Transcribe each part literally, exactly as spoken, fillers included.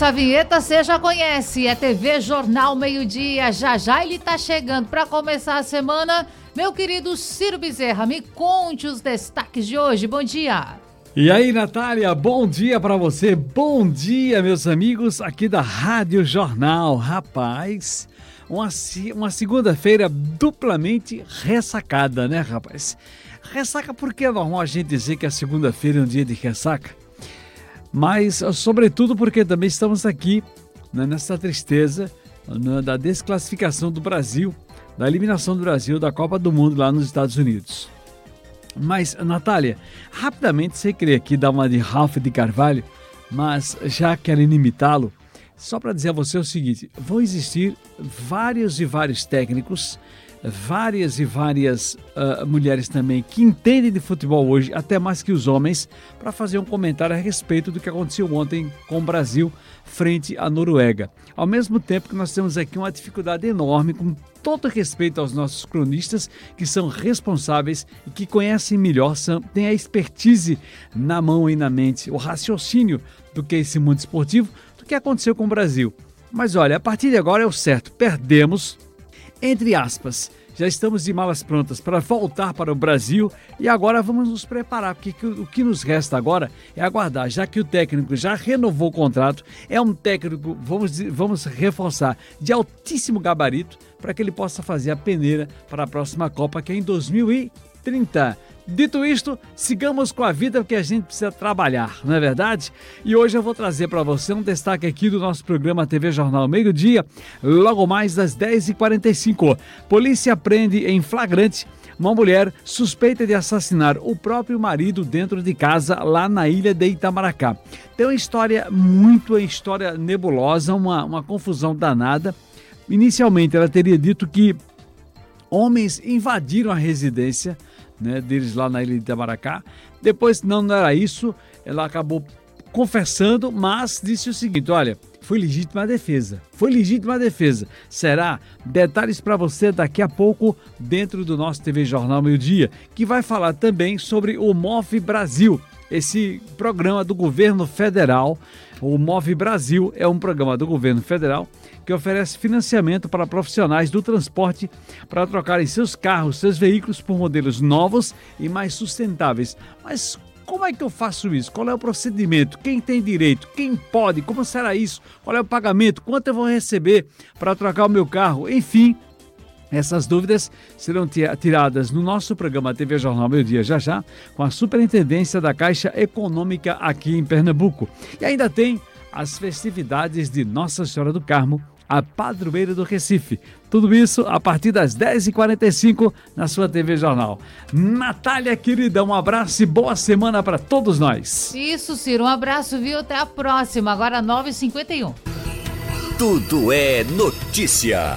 Essa vinheta você já conhece, é T V Jornal Meio-Dia. Já já ele tá chegando para começar a semana. Meu querido Ciro Bezerra, me conte os destaques de hoje. Bom dia. E aí, Natália, bom dia para você. Bom dia, meus amigos aqui da Rádio Jornal. Rapaz, uma, uma segunda-feira duplamente ressacada, né, rapaz? Ressaca porque é normal a gente dizer que a segunda-feira é um dia de ressaca. Mas, sobretudo, porque também estamos aqui, né, nessa tristeza, né, da desclassificação do Brasil, da eliminação do Brasil da Copa do Mundo lá nos Estados Unidos. Mas, Natália, rapidamente, você queria aqui dar uma de Ralph de Carvalho, mas já querendo imitá-lo, só para dizer a você o seguinte: vão existir vários e vários técnicos, várias e várias uh, mulheres também que entendem de futebol hoje, até mais que os homens, para fazer um comentário a respeito do que aconteceu ontem com o Brasil frente à Noruega. Ao mesmo tempo que nós temos aqui uma dificuldade enorme, com todo respeito aos nossos cronistas, que são responsáveis e que conhecem melhor, são, têm a expertise na mão e na mente, o raciocínio do que é esse mundo esportivo, do que aconteceu com o Brasil. Mas olha, a partir de agora é o certo, perdemos, entre aspas, já estamos de malas prontas para voltar para o Brasil e agora vamos nos preparar, porque o que nos resta agora é aguardar, já que o técnico já renovou o contrato, é um técnico, vamos, vamos reforçar, de altíssimo gabarito, para que ele possa fazer a peneira para a próxima Copa, que é em dois mil e trinta. Dito isto, sigamos com a vida, porque a gente precisa trabalhar, não é verdade? E hoje eu vou trazer para você um destaque aqui do nosso programa T V Jornal Meio-Dia, logo mais às dez e quarenta e cinco. Polícia prende em flagrante uma mulher suspeita de assassinar o próprio marido dentro de casa lá na ilha de Itamaracá. Tem uma história muito, uma história nebulosa, uma, uma confusão danada. Inicialmente ela teria dito que homens invadiram a residência, né, deles lá na ilha de Itamaracá. Depois não, não era isso, ela acabou confessando, mas disse o seguinte: olha, foi legítima defesa, foi legítima defesa. Será? Detalhes para você daqui a pouco dentro do nosso T V Jornal Meio-Dia, que vai falar também sobre o Move Brasil, esse programa do governo federal. O Move Brasil é um programa do governo federal que oferece financiamento para profissionais do transporte para trocarem seus carros, seus veículos por modelos novos e mais sustentáveis. Mas como é que eu faço isso? Qual é o procedimento? Quem tem direito? Quem pode? Como será isso? Qual é o pagamento? Quanto eu vou receber para trocar o meu carro? Enfim, essas dúvidas serão tiradas no nosso programa T V Jornal Meio-Dia já já, com a Superintendência da Caixa Econômica aqui em Pernambuco. E ainda tem as festividades de Nossa Senhora do Carmo, a padroeira do Recife. Tudo isso a partir das dez e quarenta e cinco na sua T V Jornal. Natália, querida, um abraço e boa semana para todos nós. Isso, Ciro, um abraço, viu? Até a próxima, agora nove e cinquenta e um. Tudo é notícia.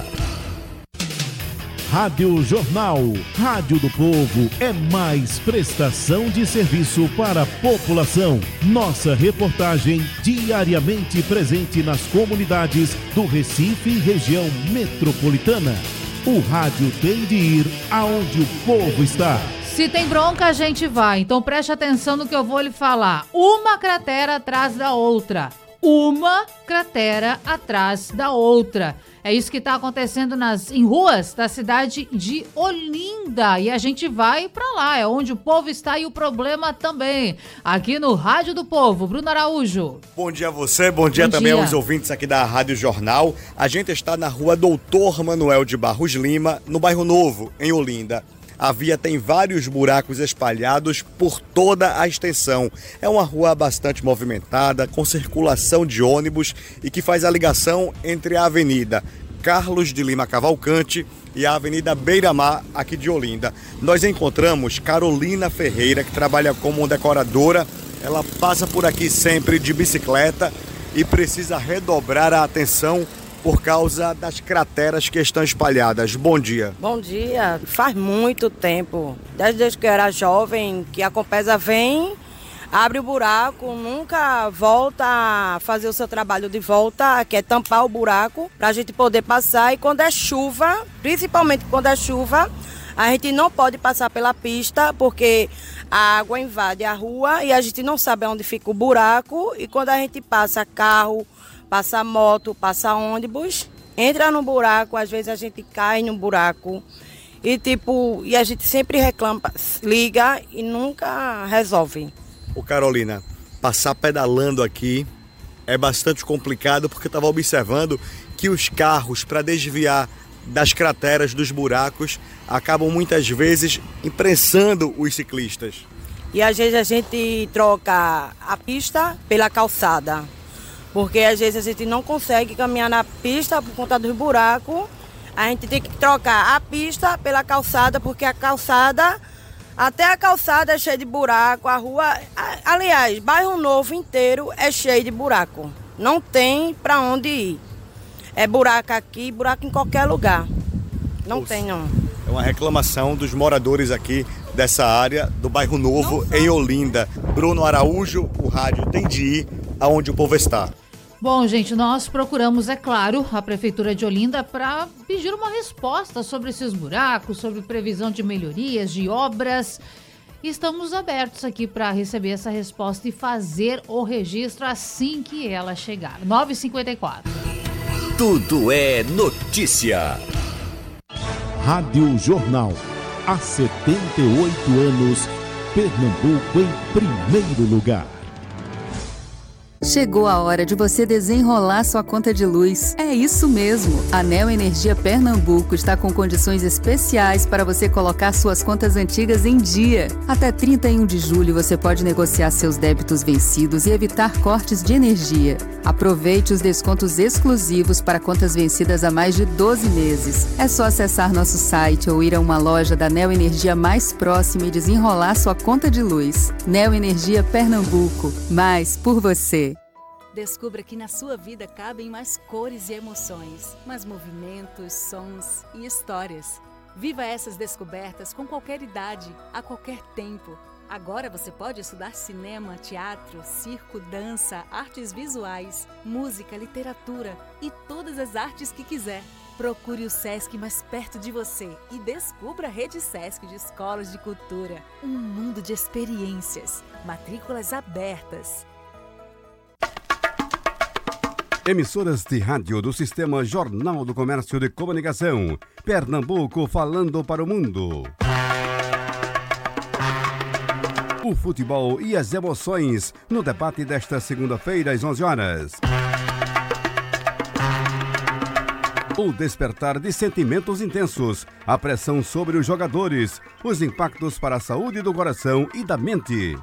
Rádio Jornal, Rádio do Povo, é mais prestação de serviço para a população. Nossa reportagem diariamente presente nas comunidades do Recife e região metropolitana. O rádio tem de ir aonde o povo está. Se tem bronca, a gente vai. Então preste atenção no que eu vou lhe falar. Uma cratera atrás da outra. Uma cratera atrás da outra. É isso que está acontecendo nas, em ruas da cidade de Olinda. E a gente vai para lá, é onde o povo está e o problema também. Aqui no Rádio do Povo, Bruno Araújo. Bom dia a você, bom dia bom também dia. aos ouvintes aqui da Rádio Jornal. A gente está na rua Doutor Manuel de Barros Lima, no bairro Novo, em Olinda. A via tem vários buracos espalhados por toda a extensão. É uma rua bastante movimentada, com circulação de ônibus e que faz a ligação entre a Avenida Carlos de Lima Cavalcante e a Avenida Beira-Mar, aqui de Olinda. Nós encontramos Carolina Ferreira, que trabalha como decoradora. Ela passa por aqui sempre de bicicleta e precisa redobrar a atenção por causa das crateras que estão espalhadas. Bom dia. Bom dia. Faz muito tempo, desde que eu era jovem, que a Compesa vem, abre o buraco, nunca volta a fazer o seu trabalho de volta, que é tampar o buraco para a gente poder passar. E quando é chuva, principalmente quando é chuva, a gente não pode passar pela pista porque a água invade a rua e a gente não sabe onde fica o buraco. E quando a gente passa carro, passa moto, passa ônibus, entra no buraco, às vezes a gente cai no buraco e tipo, e a gente sempre reclama, liga e nunca resolve. Ô Carolina, passar pedalando aqui é bastante complicado porque eu estava observando que os carros, para desviar das crateras, dos buracos, acabam muitas vezes imprensando os ciclistas. E às vezes a gente troca a pista pela calçada, porque às vezes a gente não consegue caminhar na pista por conta dos buracos, a gente tem que trocar a pista pela calçada, porque a calçada, até a calçada é cheia de buraco, a rua, aliás, Bairro Novo inteiro é cheio de buraco, não tem para onde ir. É buraco aqui, buraco em qualquer lugar. Não Nossa. tem, não. É uma reclamação dos moradores aqui dessa área do Bairro Novo, em Olinda. Bruno Araújo, o rádio tem de ir aonde o povo está. Bom, gente, nós procuramos, é claro, a Prefeitura de Olinda para pedir uma resposta sobre esses buracos, sobre previsão de melhorias, de obras. Estamos abertos aqui para receber essa resposta e fazer o registro assim que ela chegar. nove e cinquenta e quatro. Tudo é notícia. Rádio Jornal. Há setenta e oito anos, Pernambuco em primeiro lugar. Chegou a hora de você desenrolar sua conta de luz. É isso mesmo! A Neo Energia Pernambuco está com condições especiais para você colocar suas contas antigas em dia. Até trinta e um de julho você pode negociar seus débitos vencidos e evitar cortes de energia. Aproveite os descontos exclusivos para contas vencidas há mais de doze meses. É só acessar nosso site ou ir a uma loja da Neo Energia mais próxima e desenrolar sua conta de luz. Neo Energia Pernambuco. Mais por você. Descubra que na sua vida cabem mais cores e emoções, mais movimentos, sons e histórias. Viva essas descobertas com qualquer idade, a qualquer tempo. Agora você pode estudar cinema, teatro, circo, dança, artes visuais, música, literatura e todas as artes que quiser. Procure o SESC mais perto de você e descubra a rede SESC de Escolas de Cultura. Um mundo de experiências. Matrículas abertas. Emissoras de rádio do Sistema Jornal do Comércio de Comunicação. Pernambuco falando para o mundo. O futebol e as emoções no debate desta segunda-feira às onze horas. O despertar de sentimentos intensos, a pressão sobre os jogadores, os impactos para a saúde do coração e da mente.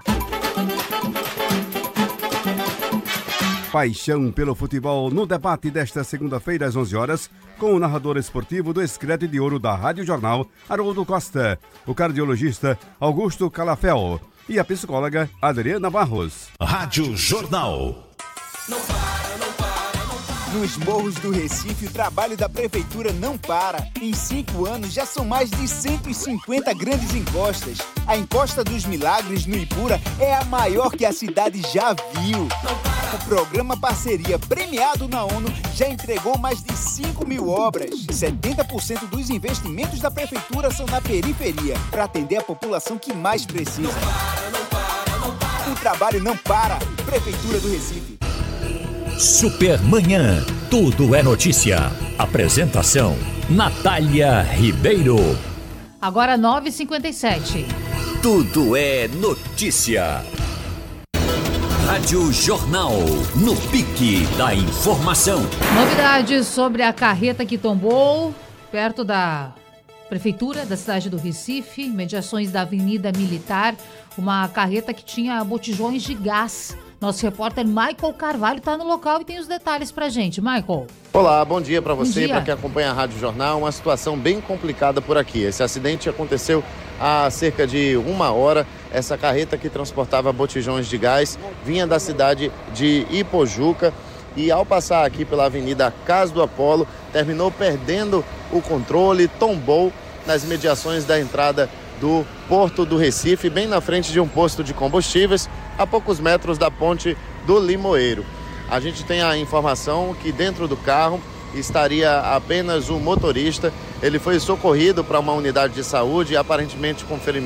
Paixão pelo futebol no debate desta segunda-feira às onze horas, com o narrador esportivo do Escrete de Ouro da Rádio Jornal, Haroldo Costa, o cardiologista Augusto Calafel e a psicóloga Adriana Barros. Rádio Jornal. Não para, não para, não para. Nos morros do Recife, o trabalho da Prefeitura não para. Em cinco anos, já são mais de cento e cinquenta grandes encostas. A Encosta dos Milagres, no Ipura, é a maior que a cidade já viu. O programa Parceria, premiado na ONU, já entregou mais de cinco mil obras. setenta por cento dos investimentos da Prefeitura são na periferia, para atender a população que mais precisa. Não para, não para, não para. O trabalho não para. Prefeitura do Recife. Supermanhã. Tudo é notícia. Apresentação: Natália Ribeiro. Agora nove e cinquenta e sete. Tudo é notícia. Rádio Jornal, no pique da informação. Novidades sobre a carreta que tombou perto da Prefeitura da cidade do Recife, mediações da Avenida Militar, uma carreta que tinha botijões de gás. Nosso repórter Michael Carvalho está no local e tem os detalhes pra gente. Michael. Olá, bom dia para você, para quem acompanha a Rádio Jornal. Uma situação bem complicada por aqui. Esse acidente aconteceu há cerca de uma hora. Essa carreta que transportava botijões de gás vinha da cidade de Ipojuca e ao passar aqui pela Avenida Casa do Apolo, terminou perdendo o controle, tombou nas mediações da entrada do Porto do Recife, bem na frente de um posto de combustíveis, a poucos metros da ponte do Limoeiro. A gente tem a informação que dentro do carro estaria apenas o motorista. Ele foi socorrido para uma unidade de saúde e aparentemente com ferimento